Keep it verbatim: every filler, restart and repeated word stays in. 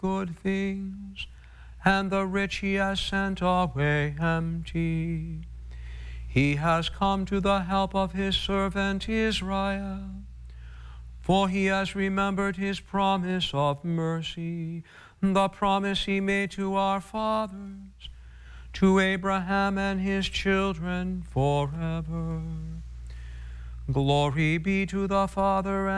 good things, and the rich he has sent away empty. He has come to the help of his servant Israel, for he has remembered his promise of mercy, the promise he made to our fathers, to Abraham and his children forever. Glory be to the Father, and